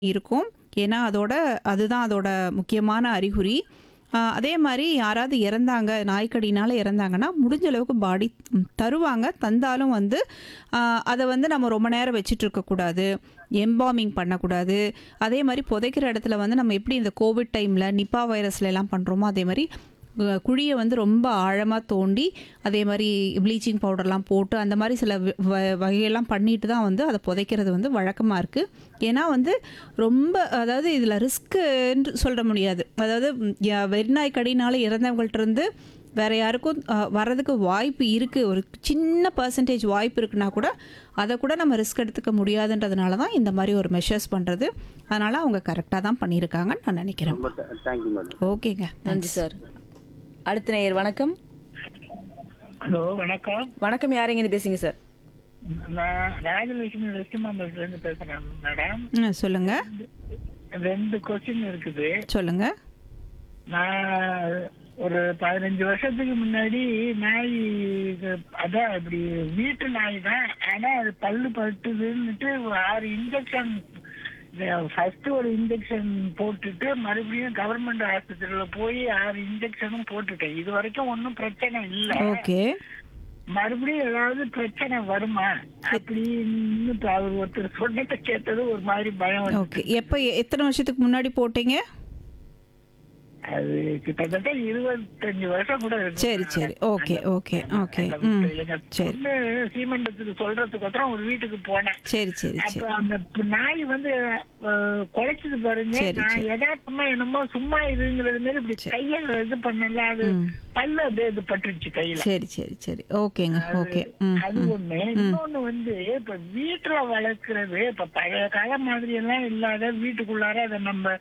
இருக்கும். ஏன்னா, அதுதான் அதோட முக்கியமான அறிகுறி. அதே மாரி யாராவது இறந்தாங்க, நாய்க்கடினால இறந்தாங்கன்னா, முடிஞ்ச அளவுக்கு பாடி தருவாங்க. தந்தாலும் வந்து அத வந்து நம்ம ரொம்ப நேரம் வச்சுட்டு இருக்கக்கூடாது. எம்பாமிங் பண்ணக்கூடாது. அதே மாரி புதைக்கிற இடத்துல வந்து நம்ம எப்படி இந்த கோவிட் டைம்ல நிப்பா வைரஸ்லலாம் பண்றோமோ, அதே மாரி குழிய வந்து ரொம்ப ஆழமா தோண்டி, அதே மாரி ப்ளீச்சிங் பவுடர்லாம் போட்டு, அந்த மாரி சில வகையெல்லாம் பண்ணிட்டு தான் வந்து அத புதைக்கிறது வந்து வழக்கமா இருக்கு. ஏன்னா வந்து ரொம்ப அதாவது இதில ரிஸ்க்குன்னு சொல்ல முடியாது. அதாவது வெறிநாய் கடினால இறந்தவங்கள்ட்டருந்து வேற யாருக்கும் வர்றதுக்கு வாய்ப்பு இருக்கு. ஒரு சின்ன பெர்சன்டேஜ் வாய்ப்பு இருக்குன்னா கூட, அத கூட நம்ம ரிஸ்க் எடுத்துக்க முடியாதுன்றதுனால தான் இந்த மாரி ஒரு மெஷர்ஸ் பண்றது. அதனால அவங்க கரெக்ட்டா தான் பண்ணியிருக்காங்கன்னு நான் நினைக்கிறேன். ரொம்ப தேங்க்யூ மேடம். ஓகேங்க. நன்றி சார். அடுத்த நேயர் வணக்கம். ஹலோ வணக்கம். வணக்கம், யாருங்க இது பேசுங்க சார்? நான் ராஜலட்சுமி வெஸ்ட் மாம்பலத்துல இருந்து பேசுறேன் மேடம். சொல்லுங்க. 2 கொஸ்டின் இருக்குது. சொல்லுங்க. நான் ஒரு 15 வருஷத்துக்கு முன்னாடி நாய், அதான் இப்படி வீட்டு நாய் தான், ஆனா அது பல்லு பட்டுதுன்னுட்டு 6 இன்ஜெக்ஷன், ஃபர்ஸ்ட் ஒரு இன்ஜெக்ஷன் போட்டுட்டு மறுபடியும் கவர்மெண்ட் ஆஸ்பத்திரியில போய் 6 இன்ஜெக்ஷனும் போட்டுட்டேன். இது வரைக்கும் ஒன்றும் பிரச்சனை இல்லை. ஓகே. மறுபடியும் ஏதாவது பிரச்சனை வருமா அப்படின்னு அவர் ஒருத்தர் சொன்னதை கேட்டது ஒரு மாதிரி பயம் வந்து. ஓகே. எத்தனை வருஷத்துக்கு முன்னாடி போட்டீங்க? அது கிட்டத்தட்ட 25 வருஷம் கூட இருக்கு. சரி சரி. Okay okay okay. சரி சீமண்டத்துக்கு சொல்றதுக்கு அப்புறம் ஒரு வீட்டுக்கு போனேன். சரி சரி அப்ப சரி. அந்த நாய் வந்து குலைச்சது பாருங்க. சரி, நான் சரி. யதார்த்தமா என்னமோ சும்மா இதுங்கிறது மாதிரி இப்படி கையில இது பண்ணல, அது பல்ல அப்படியே இது பட்டுருச்சு கையில. சரி சரி சரி. ஓகேங்க. ஓகே. அது ஒண்ணு. இன்னொன்னு வந்து இப்ப வீட்டுல வளர்க்கறது இப்ப பழைய காலம் மாதிரி எல்லாம் இல்லாத வீட்டுக்குள்ளார அதை நம்ம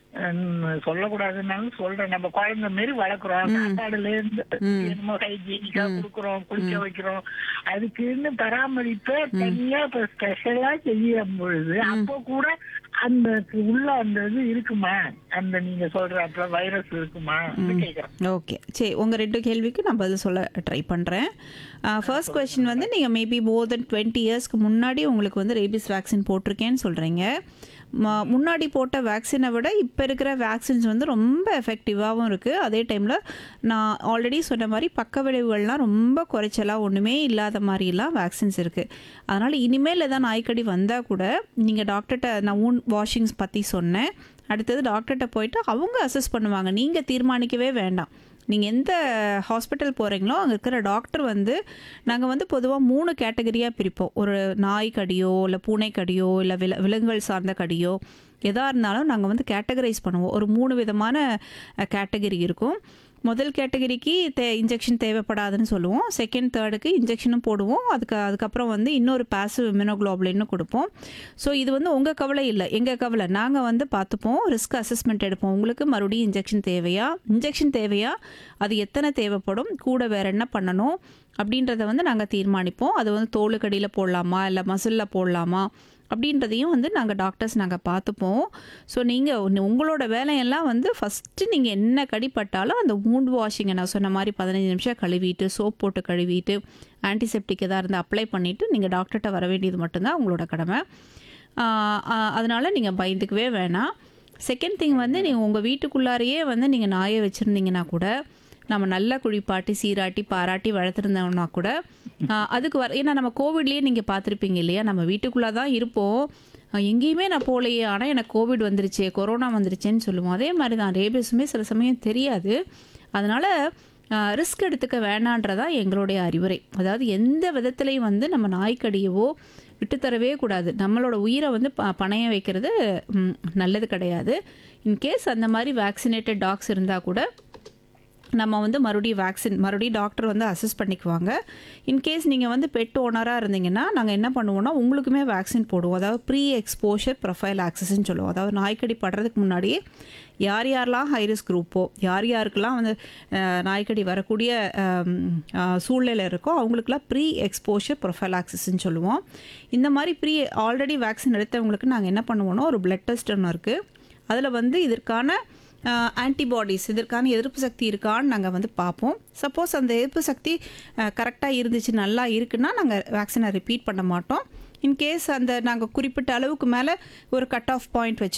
சொல்லக்கூடாதுன்னாலும் சொல்றேன். நம்ம குழந்தை மாரி வளர்க்குறோம். சாப்பாடுல இருந்து என்னமோ ஹைஜீனிக்கா கொடுக்குறோம், குளிக்க வைக்கிறோம். அதுக்குன்னு பராமரிப்ப தனியா இப்ப ஸ்பெஷலா செய்யும் பொழுது அப்போ கூட அந்த உள்ள அந்த இது இருக்குமா, அந்த நீங்க சொல்ற அப்ப வைரஸ் இருக்குமா கேக்குறேன். ஓகே. சரி, உங்க 2 கேள்விக்கு நான் பதில் சொல்ல ட்ரை பண்றேன். ஃபர்ஸ்ட் கொஸ்டின் வந்து நீங்க மேபி மோர் தென் 20 இயர்ஸ்க்கு முன்னாடி உங்களுக்கு வந்து ரேபிஸ் வேக்சின் போட்டிருக்கேன்னு சொல்றீங்க. முன்னாடி போட்ட வேக்சினை விட இப்போ இருக்கிற வேக்சின்ஸ் வந்து ரொம்ப எஃபெக்டிவாகவும் இருக்குது. அதே டைமில் நான் ஆல்ரெடி சொன்ன மாதிரி பக்க விளைவுகள்லாம் ரொம்ப குறைச்சலாக ஒன்றுமே இல்லாத மாதிரிலாம் வேக்சின்ஸ் இருக்குது. அதனால் இனிமேல் எதாவது நாய்க்கடி வந்தால் கூட நீங்கள் டாக்டர்கிட்ட, நான் ஊன் வாஷிங்ஸ் பற்றி சொன்னேன், அடுத்தது டாக்டர்கிட்ட போயிட்டு அவங்க அசஸ் பண்ணுவாங்க. நீங்கள் தீர்மானிக்கவே வேண்டாம். நீங்கள் எந்த ஹாஸ்பிட்டல் போகிறீங்களோ அங்கே இருக்கிற டாக்டர் வந்து, நாங்கள் வந்து பொதுவாக 3 கேட்டகரியாக பிரிப்போம். ஒரு நாய் கடியோ இல்லை பூனை கடியோ இல்லை விலங்குகள் சார்ந்த கடியோ எதாக இருந்தாலும் நாங்கள் வந்து கேட்டகரைஸ் பண்ணுவோம். ஒரு 3 விதமான கேட்டகரி இருக்கும். முதல் கேட்டகரிக்கு இன்ஜெக்ஷன் தேவைப்படாதுன்னு சொல்லுவோம். செகண்ட், தேர்டுக்கு இன்ஜெக்ஷனும் போடுவோம். அதுக்கப்புறம் வந்து இன்னொரு பாசிவ் இம்யூனோகுளோபுலின்னு கொடுப்போம். ஸோ இது வந்து உங்கள் கவலை இல்லை, எங்கள் கவலை. நாங்கள் வந்து பார்த்துப்போம், ரிஸ்க் அசஸ்மெண்ட் எடுப்போம். உங்களுக்கு மறுபடியும் இன்ஜெக்ஷன் தேவையா, அது எத்தனை தேவைப்படும், கூட வேறு என்ன பண்ணணும் அப்படின்றத வந்து நாங்கள் தீர்மானிப்போம். அது வந்து தோலுக்கடியில் போடலாமா இல்லை மசிலில் போடலாமா அப்படின்றதையும் வந்து நாங்கள் பார்த்துப்போம். ஸோ நீங்கள் உங்களோட வேலையெல்லாம் வந்து ஃபஸ்ட்டு நீங்கள் என்ன கடிப்பட்டாலும் அந்த வூண்ட் வாஷிங்கை நான் சொன்ன மாதிரி 15 நிமிஷம் கழுவிட்டு, சோப் போட்டு கழுவிட்டு, ஆன்டிசெப்டிக் எதாக இருந்தால் அப்ளை பண்ணிவிட்டு நீங்கள் டாக்டர்கிட்ட வர வேண்டியது மட்டும்தான் உங்களோட கடமை. அதனால் நீங்கள் பயந்துக்கவே வேணாம். செகண்ட் திங் வந்து நீங்கள் உங்கள் வீட்டுக்குள்ளாரையே வந்து நீங்கள் நாயை வச்சுருந்தீங்கன்னா கூட, நம்ம நல்லா குளிப்பாட்டி சீராட்டி பாராட்டி வளர்த்துருந்தோம்னா கூட அதுக்கு ஏன்னா நம்ம கோவிட்லேயே நீங்கள் பார்த்துருப்பீங்க இல்லையா, நம்ம வீட்டுக்குள்ளே தான் இருப்போம், எங்கேயுமே நான் போகலையே, ஆனால் எனக்கு கோவிட் வந்துருச்சே, கொரோனா வந்துருச்சேன்னு சொல்லுவோம். அதே மாதிரி தான் ரேபிஸுமே சில சமயம் தெரியாது. அதனால் ரிஸ்க் எடுத்துக்க வேணான்றதான் எங்களுடைய அறிவுரை. அதாவது எந்த விதத்துலையும் வந்து நம்ம நாய்க்கடியவோ விட்டுத்தரவே கூடாது. நம்மளோட உயிரை வந்து பணைய வைக்கிறது நல்லது கிடையாது. இன்கேஸ் அந்த மாதிரி வேக்சினேட்டட் டாக்ஸ் இருந்தால் கூட நம்ம வந்து மறுபடியும் டாக்டர் வந்து அசஸ் பண்ணிக்குவாங்க. இன்கேஸ் நீங்கள் வந்து பெட் ஓனராக இருந்தீங்கன்னா நாங்கள் என்ன பண்ணுவோம்னா உங்களுக்குமே வேக்சின் போடுவோம். அதாவது ப்ரீ எக்ஸ்போஷர் ப்ரொஃபைல் ஆக்சஸ்ன்னு சொல்லுவோம். அதாவது நாய்க்கடி படுறதுக்கு முன்னாடியே யாரெல்லாம் ஹைரிஸ்க் குரூப்போ, யாருக்கெல்லாம் வந்து நாய்க்கடி வரக்கூடிய சூழ்நிலை இருக்கோ அவங்களுக்குலாம் ப்ரீ எக்ஸ்போஷர் ப்ரொஃபைல் ஆக்சஸ்ன்னு சொல்லுவோம். இந்த மாதிரி ஆல்ரெடி வேக்சின் எடுத்தவங்களுக்கு நாங்கள் என்ன பண்ணுவோம்னா ஒரு பிளட் டெஸ்ட் ஒன்று இருக்குது. அதில் வந்து இதற்கான ஆன்டிபாடிஸ், இதற்கான எதிர்ப்பு சக்தி இருக்கான்னு நாங்கள் வந்து பார்ப்போம். சப்போஸ் அந்த எதிர்ப்பு சக்தி கரெக்டாக இருந்துச்சு, நல்லா இருக்குன்னா நாங்கள் வேக்சினை ரிப்பீட் பண்ண மாட்டோம். இன்கேஸ் அந்த நாங்கள் குறிப்பிட்ட அளவுக்கு மேலே ஒரு கட் ஆஃப் பாயிண்ட் வச்சு